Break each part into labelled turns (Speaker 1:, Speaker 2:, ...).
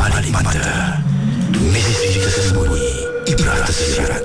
Speaker 1: Balik Mata. Misteri tersembunyi, ibrah tersirat.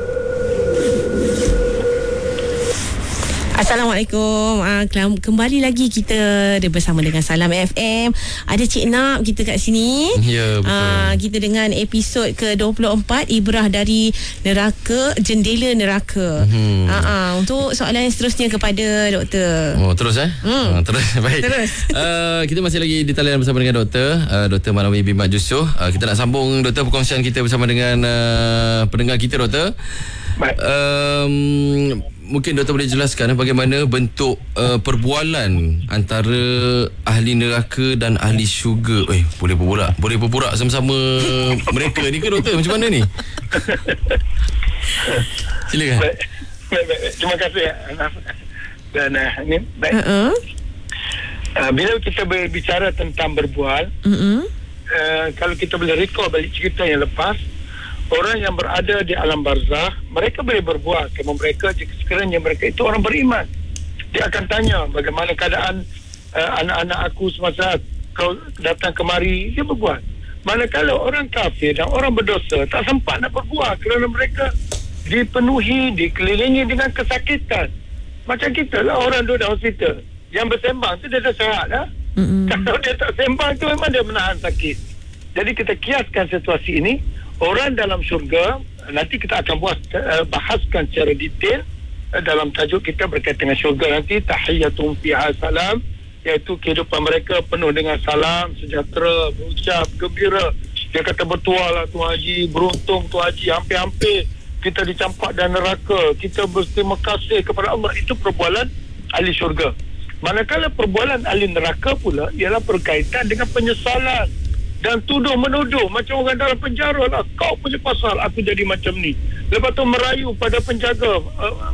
Speaker 2: Assalamualaikum. Kembali lagi kita bersama dengan Salam FM. Ada Cik Nak kita kat sini.
Speaker 3: Ya, betul.
Speaker 2: Kita dengan episod ke-24, Ibrah dari Neraka, Jendela Neraka. Untuk soalan yang seterusnya kepada doktor.
Speaker 3: Oh, terus terus. Baik.
Speaker 2: Terus.
Speaker 3: Kita masih lagi di talian bersama dengan doktor, Dr. Manawi bin Mat Yusof. Kita nak sambung doktor perkongsian kita bersama dengan pendengar kita, doktor.
Speaker 4: Baik.
Speaker 3: Mungkin doktor boleh jelaskan bagaimana bentuk perbualan antara ahli neraka dan ahli syurga. Boleh berborak sama-sama mereka ni ke, doktor? Macam mana ni? Silakan.
Speaker 4: Baik. Terima kasih, Anas. Dan ini baik. Bila kita berbicara tentang berbual, kalau kita boleh recall balik cerita yang lepas, orang yang berada di alam barzakh, mereka boleh berbual. Kerana mereka, sekiranya mereka itu orang beriman, dia akan tanya bagaimana keadaan anak-anak aku semasa kau datang kemari. Dia berbual. Manakala orang kafir dan orang berdosa tak sempat nak berbual kerana mereka dipenuhi, dikelilingi dengan kesakitan. Macam kita lah, orang duduk di hospital, yang bersembang tu dia dah sihat lah. Kalau dia tak sembang tu memang dia menahan sakit. Jadi kita kiaskan situasi ini. Orang dalam syurga, nanti kita akan bahaskan secara detail dalam tajuk kita berkaitan dengan syurga nanti, tahiyyatun fiha salam, iaitu kehidupan mereka penuh dengan salam, sejahtera, berucap, gembira. Dia kata bertuah lah Tuan Haji, beruntung Tuan Haji, hampir-hampir kita dicampak dan neraka, kita berterima kasih kepada Allah. Itu perbualan ahli syurga. Manakala perbualan ahli neraka pula ialah berkaitan dengan penyesalan dan tuduh-menuduh, macam orang dalam penjara lah, kau punya pasal aku jadi macam ni. Lepas tu merayu pada penjaga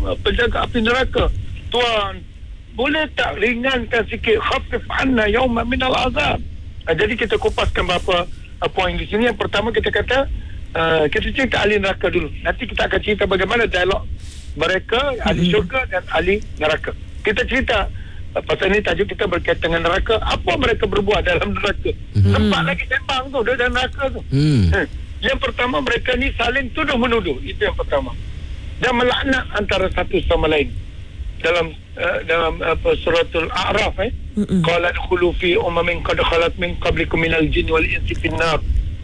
Speaker 4: api neraka, Tuan, boleh tak ringankan sikit, khafif anna yawma minal azab. Jadi kita kupaskan beberapa poin di sini. Yang pertama kita kata, kita cerita ahli neraka dulu, nanti kita akan cerita bagaimana dialog mereka, ahli syurga dan ahli neraka. Kita cerita pasal ni, tajuk kita berkaitan dengan neraka. Apa mereka berbuat dalam neraka? Sempat lagi sembang tu, dia dalam neraka tu. Yang pertama, mereka ni saling tuduh-menuduh. Itu yang pertama. Dan melaknat antara satu sama lain. Dalam suratul A'raf, qala dkhulu fi ummin qad khalat min qablikum minal jinni wal insi fin nar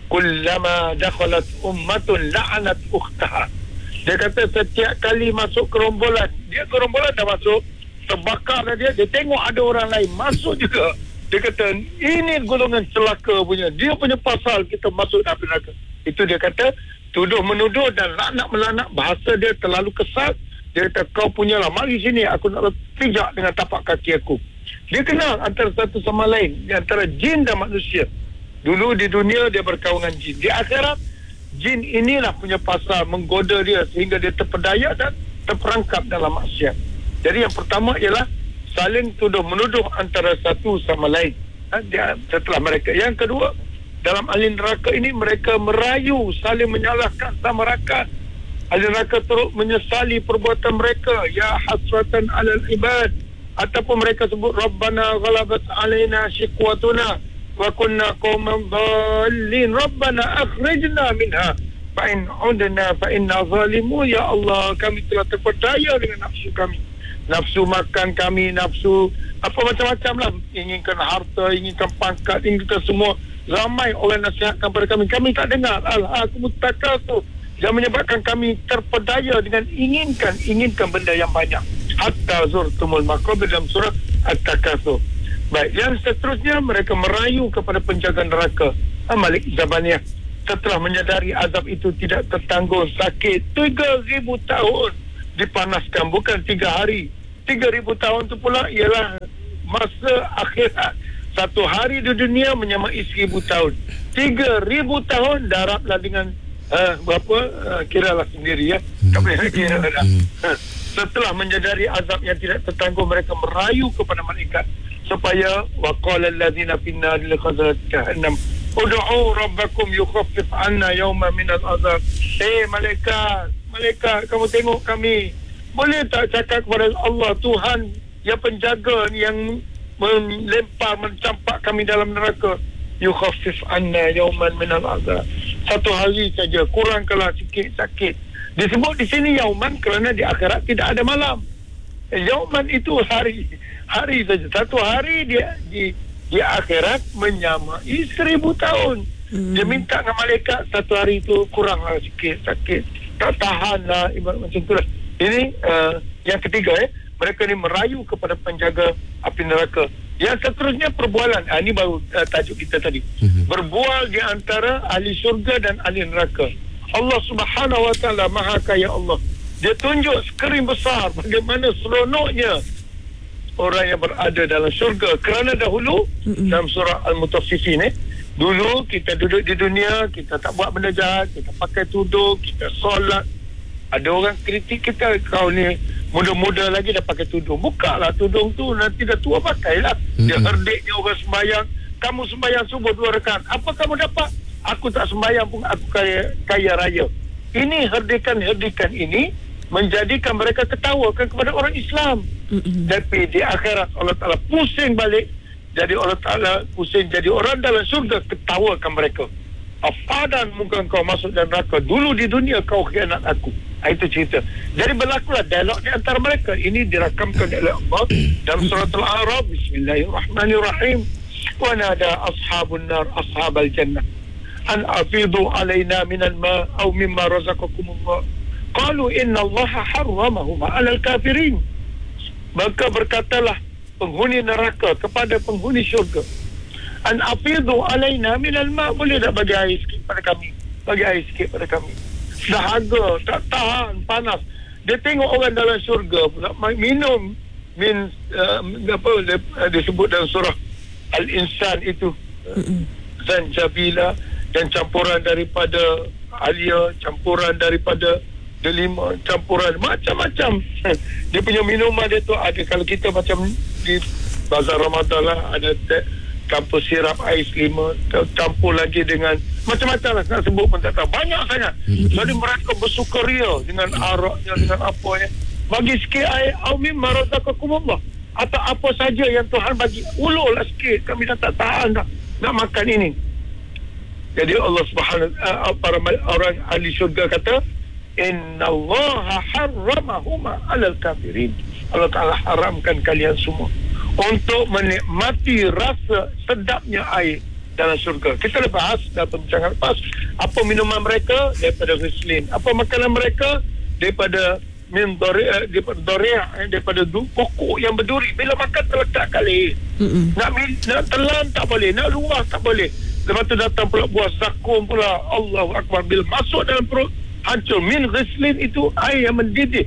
Speaker 4: kullama dakhalat ummatun la'anat ukhtaha. Dia kata setiap kali masuk gerombolan, gerombolan dah masuk, terbakar dia tengok ada orang lain masuk juga, dia kata ini golongan celaka punya, dia punya pasal kita masuk dalam neraka. Itu dia kata tuduh menuduh dan laknat melaknat. Bahasa dia terlalu kesat. Dia kata kau punyalah, mari sini aku nak pijak dengan tapak kaki aku. Dia kenal antara satu sama lain, antara jin dan manusia. Dulu di dunia dia berkawan dengan jin, di akhirat jin inilah punya pasal menggoda dia sehingga dia terpedaya dan terperangkap dalam maksiat. Jadi yang pertama ialah saling tuduh-menuduh antara satu sama lain. Setelah mereka. Yang kedua, dalam ahli neraka ini mereka merayu, saling menyalahkan sama rakan. Ahli neraka terus menyesali perbuatan mereka. Ya hasratan alal ibad. Ataupun mereka sebut Rabbana ghalabat alaina shiqwatuna wa kunna qauman dhalin. Rabbana akhrijna minha fa in udna fa inna zalimun. Ya Allah, kami telah terpedaya dengan nafsu kami. Nafsu makan kami, nafsu apa macam-macam lah, inginkan harta, inginkan pangkat, inginkan semua. Ramai orang nasihatkan pada kami, kami tak dengar. Aku mutakal tu yang menyebabkan kami terpedaya dengan inginkan benda yang banyak. Hatta zurtumul maqabir, dalam surah At-Takatsur. Baik, yang seterusnya mereka merayu kepada penjaga neraka, Malik Zabaniyah, setelah menyadari azab itu tidak tertanggung, sakit 3,000 tahun dipanaskan, bukan 3 hari. 3,000 tahun tu pula ialah masa akhirat. 1 hari di dunia menyamai 1,000 tahun. 3,000 tahun darablah dengan berapa, kiralah sendiri ya. Tak boleh kira dah. Setelah menyadari azab yang tidak tertanggung, mereka merayu kepada malaikat supaya waqala allazina finnar li khazrat jahannam ud'u rabbakum yukhaffif 'anna yawma min al-'azab. Malaikat, kamu tengok kami, boleh tak cakap kepada Allah, Tuhan yang penjaga, yang melempar, mencampak kami dalam neraka, yukhaffif anna yawman min al-'adab. Satu hari saja, kurangkanlah sikit sakit. Disebut di sini yauman kerana di akhirat tidak ada malam. Yauman itu hari saja. Satu hari dia di akhirat menyamai 1000 tahun. Dia minta dengan malaikat satu hari itu kuranglah sikit sakit, tak tahan lah, ibarat macam tu lah. Ini yang ketiga, mereka ni merayu kepada penjaga api neraka. Yang seterusnya perbualan. Ini baru tajuk kita tadi. Berbual di antara ahli syurga dan ahli neraka. Allah Subhanahu Wa Taala Maha Kaya Allah. Dia tunjuk skrin besar bagaimana seronoknya orang yang berada dalam syurga. Kerana dahulu dalam surah Al-Mutaffifin, dulu kita duduk di dunia, kita tak buat benda jahat, kita pakai tudung, kita solat. Ada orang kritik kita, kau ni muda-muda lagi dah pakai tudung. Bukalah tudung tu, nanti dah tua pakailah. Dia herdiknya orang sembahyang. Kamu sembahyang subuh 2 rakaat. Apa kamu dapat? Aku tak sembahyang pun aku kaya raya. Ini herdikan ini menjadikan mereka ketawakan kepada orang Islam. Tapi di akhirat Allah Ta'ala pusing balik. Jadi Allah Ta'ala pusing jadi orang dalam syurga, ketawakan mereka. Afadan muka kau masuk dalam neraka. Dulu di dunia kau khianat aku. Itu cerita. Jadi berlakulah dialog di antara mereka. Ini dirakamkan oleh Allah dalam surah Al-A'raf. Bismillahirrahmanirrahim. Wa nada ashabun nar ashabal jannah an afidu alaina minal ma' aw mimma razaqakumullah. Qalu inna allaha harramahuma 'alal kafirin. Maka berkatalah penghuni neraka kepada penghuni syurga, an afidu alaina minal ma', boleh tak bagi air sikit pada kami? Bagi air sikit pada kami. Dahaga, tak tahan, panas. Dia tengok orang dalam syurga pula minum disebut dalam surah Al-Insan itu, zanjabila, dan campuran daripada alia, campuran daripada delima, campuran macam-macam. Dia punya minuman dia tu ada, kalau kita macam di bazar Ramadan lah, ada campur sirap ais 5, campur lagi dengan macam-macam lah, nak sebut pun tak tahu, banyak sangat. Jadi mereka bersukaria dengan araknya, dengan apa ya. Bagi sikit air, au mimma razaqakumullah, atau apa saja yang Tuhan bagi, ulurlah sikit, kami dah tak tahan dah nak makan ini. Jadi Allah Subhanahu para orang ahli syurga kata, innallaha harramahuma 'alal kafirin. Allah Ta'ala haramkan kalian semua untuk menikmati rasa sedapnya air dalam syurga. Kita dah bahas dalam perbincangan lepas, apa minuman mereka daripada Rislin, apa makanan mereka daripada daripada pokok yang berduri. Bila makan terletak kali, nak telan tak boleh, nak luah tak boleh. Lepas tu datang pula buah zakum pula, Allahu Akbar, bila masuk dalam perut hancur. Min Rislin itu air yang mendidih,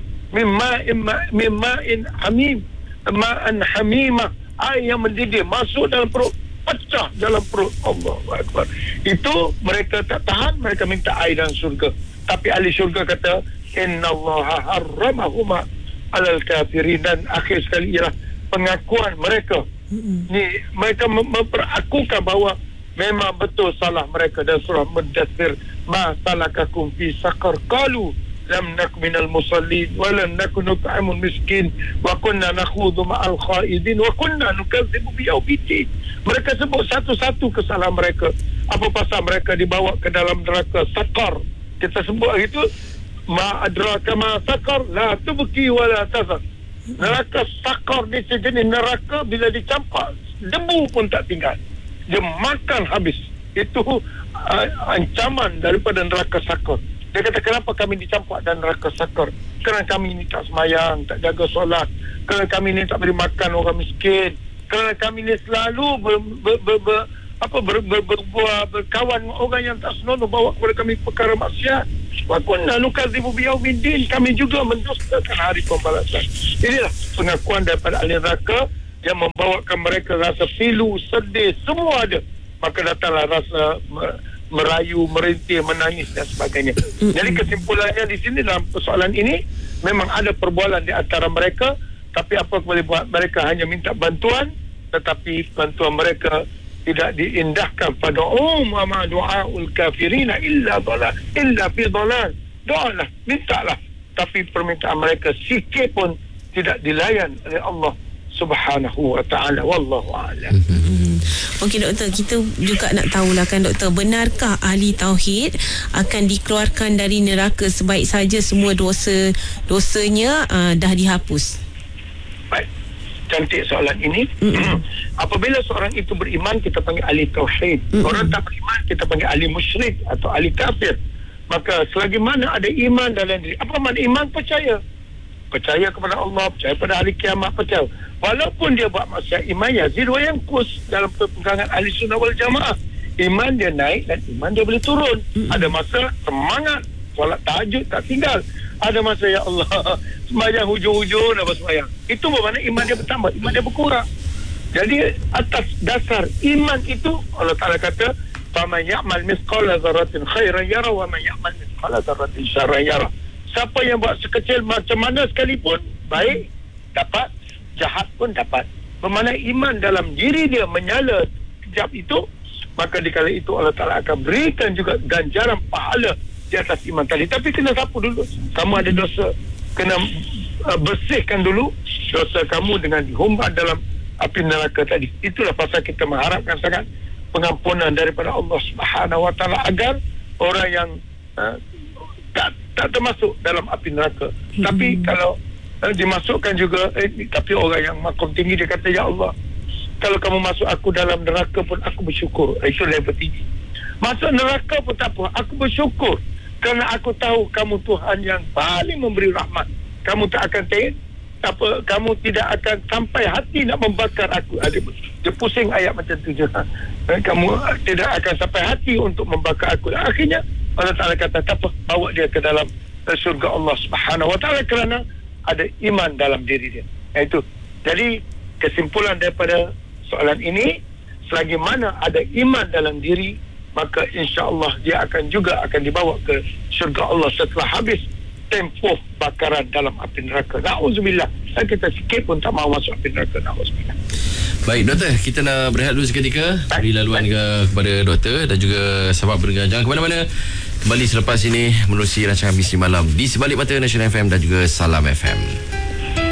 Speaker 4: mima'in hamim, ma'an hamimah, air yang mendidih masuk dalam perut, pecah dalam perut. Allahu Akbar. Itu mereka tak tahan, mereka minta air dalam syurga. Tapi ahli syurga kata, innallaha harramahuma 'alal kafirin. Dan akhir sekali ialah pengakuan mereka. Ni mereka memperakukan bahawa memang betul salah mereka. Dan surah Mudaththir, ma salakakum fi saqar, qalu lam naku minal musallin wa lam naku nut'imul miskin wa kunna nakhudhu ma'al khaidin wa kunna nukadzibu biyaumiddin. Mereka sebut satu-satu kesalahan mereka. Apa pasal mereka dibawa ke dalam neraka saqar. Kita sebut itu, ma adraka ma saqar, la tubki wa la tazar. Neraka saqar ni sejenis neraka, bila dicampak debu pun tak tinggal, dia makan habis. Itu ancaman daripada neraka saqar. Dia kata, kenapa kami dicampak dalam neraka saqar? Kerana kami ni tak semayang, tak jaga solat, kerana kami ni tak beri makan orang miskin, kerana kami ni selalu berkawan dengan orang yang tak senonoh, bawa kepada kami perkara maksiat. Wa kunna nukadzibu biyaumiddin, kami juga mendustakan hari pembalasan. Inilah pengakuan daripada ahli neraka yang membawakan mereka rasa pilu, sedih, semua ada. Maka datanglah rasa merayu, merintih, menangis dan sebagainya. Jadi kesimpulannya di sini dalam persoalan ini, memang ada perbualan di antara mereka, tapi apa boleh buat, mereka hanya minta bantuan, tetapi bantuan mereka tidak diindahkan. Pada ma du'aul kafirina illa fi dhalal. Doalah, mintalah, tapi permintaan mereka sikit pun tidak dilayan oleh Allah Subhanahu wa ta'ala. Wallahu a'lam.
Speaker 2: Okey doktor, kita juga nak tahulah kan doktor, benarkah ahli tauhid akan dikeluarkan dari neraka sebaik saja semua dosanya dah dihapus?
Speaker 4: Baik, cantik soalan ini. Apabila seorang itu beriman, kita panggil ahli tauhid. Orang tak beriman, kita panggil ahli musyrik atau ahli kafir. Maka selagi mana ada iman dalam diri. Apa makna iman? Percaya kepada Allah, percaya pada hari kiamat, percaya. Walaupun dia buat maksiat, iman yazid wa yanqus dalam pegangan ahli sunnah wal jamaah. Iman dia naik dan iman dia boleh turun. Ada masa semangat solat tahajud tak tinggal. Ada masa ya Allah sembahyang hujung-hujung dah bersembahyang. Itu bermakna iman dia bertambah, iman dia berkurang. Jadi atas dasar iman itu Allah Taala kata faman ya'mal mithqala dzarratin khairan yara wa man ya'mal mithqala dzarratin syarran yara. Siapa yang buat sekecil macam mana sekalipun baik dapat, jahat pun dapat. Bermakna iman dalam diri dia menyala kejap itu, maka dikala itu Allah Ta'ala akan berikan juga ganjaran pahala di atas iman tadi. Tapi kena sapu dulu. Kamu ada dosa, kena bersihkan dulu dosa kamu dengan dihumbat dalam api neraka tadi. Itulah pasal kita mengharapkan sangat pengampunan daripada Allah Subhanahu Wa Ta'ala agar orang yang tak termasuk dalam api neraka. Tapi kalau dimasukkan juga tapi orang yang makom tinggi dia kata, ya Allah, kalau kamu masuk aku dalam neraka pun aku bersyukur. Itu level tinggi. Masuk neraka pun tak apa, aku bersyukur kerana aku tahu kamu Tuhan yang paling memberi rahmat. Kamu tak akan kamu tidak akan sampai hati nak membakar aku. Dia pusing ayat macam tu je. Kamu tidak akan sampai hati untuk membakar aku. Dan akhirnya Allah Ta'ala kata, tak apa, bawa dia ke dalam surga Allah Subhanahu Wa Ta'ala kerana ada iman dalam diri dia. Itu. Jadi kesimpulan daripada soalan ini, selagi mana ada iman dalam diri, maka insya-Allah dia akan dibawa ke syurga Allah setelah habis tempoh bakaran dalam api neraka. Na'udzubillah. Kita sikit pun tak mahu masuk api neraka. Na'udzubillah.
Speaker 3: Baik doktor, kita nak berehat dulu seketika. Beri laluan kepada doktor dan juga sahabat pendengar. Jangan ke mana-mana. Kembali selepas ini menerusi rancangan Misteri Malam di Sebalik Mata Nasional FM dan juga Salam FM.